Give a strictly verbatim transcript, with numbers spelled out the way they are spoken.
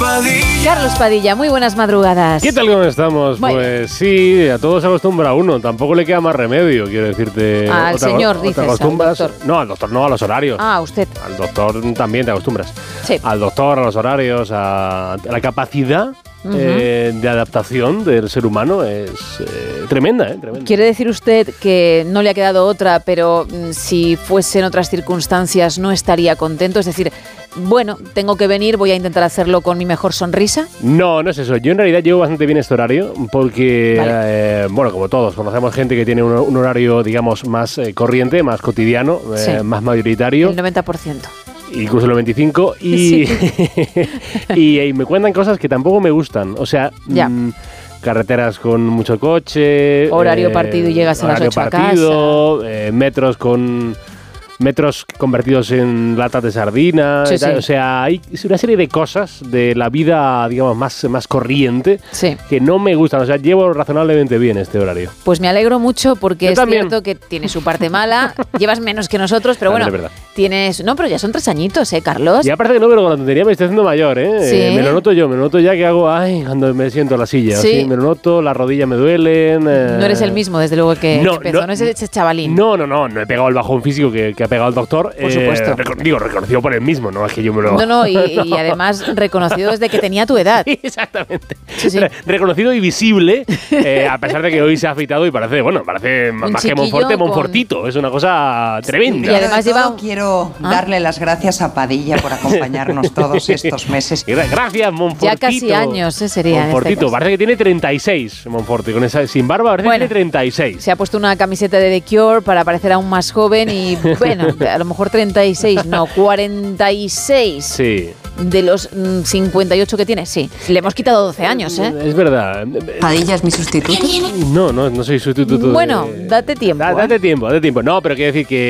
Padilla. Carlos Padilla, muy buenas madrugadas. ¿Qué tal, cómo estamos? Muy Pues sí, a todos se acostumbra uno, tampoco le queda más remedio, quiero decirte. Al Otra- señor, otra dices, acostumbras- al doctor. No, al doctor no, a los horarios. Ah, usted. Al doctor también te acostumbras. Sí. Al doctor, a los horarios, a, a la capacidad Ujú. eh, de adaptación del ser humano es eh, tremenda, ¿eh? Tremenda. ¿Quiere decir usted que no le ha quedado otra, pero mm, si fuesen otras circunstancias no estaría contento? Es decir, bueno, tengo que venir, voy a intentar hacerlo con mi mejor sonrisa. No, no es eso. Yo en realidad llevo bastante bien este horario porque, Vale. eh, bueno, como todos, conocemos gente que tiene un, un horario, digamos, más eh, corriente, más cotidiano, eh, Sí. más mayoritario. El noventa por ciento. Incluso el veinticinco y, y, y me cuentan cosas que tampoco me gustan. O sea, Ya. mm, carreteras con mucho coche. Horario partido y llegas a las horario ocho a partido, eh, metros con metros convertidos en latas de sardina. Sí, y tal. sí. O sea, hay una serie de cosas de la vida, digamos, más, más corriente Sí. que no me gustan. O sea, llevo razonablemente bien este horario. Pues me alegro mucho porque Yo es también. cierto que tiene su parte mala. Llevas menos que nosotros, pero También bueno, es verdad. tienes... No, pero ya son tres añitos, ¿eh, Carlos? Ya parece que no, pero con la tontería me estoy haciendo mayor, ¿eh? Sí. Eh, me lo noto yo, me lo noto ya que hago, ay, cuando me siento en la silla. Sí. así, me lo noto, las rodillas me duelen. eh. No eres el mismo, desde luego, que No, empezó. no, No, es ese chavalín. No, no, no, no he pegado el bajón físico que, que ha pegado el doctor. Por supuesto. reco- digo, reconocido por él mismo, no es que yo me lo... No, no, y, y además reconocido desde que tenía tu edad. Exactamente. Sí, sí. Re- reconocido y visible, eh, a pesar de que hoy se ha afeitado y parece, bueno, parece Un más que chiquillo Monforte, con- Monfortito. Es una cosa tremenda. Y además de todo, lleva un- quiero ¿Ah? darle las gracias a Padilla por acompañarnos todos estos meses. Y gra- Gracias, Monfortito. Ya casi años, eh, sería en este Monfortito, caso. parece que tiene treinta y seis, Monforte. Con esa, sin barba, parece Bueno. que tiene treinta y seis. Se ha puesto una camiseta de The Cure para parecer aún más joven y, bueno, a lo mejor treinta y seis, no, cuarenta y seis. Sí. De los mm, cincuenta y ocho que tiene, sí. Le hemos quitado doce años, ¿eh? Es verdad. Padilla es mi sustituto. No, no, no soy sustituto. de- Bueno, date tiempo. Da- ¿eh? date tiempo, date tiempo. No, pero quiero decir que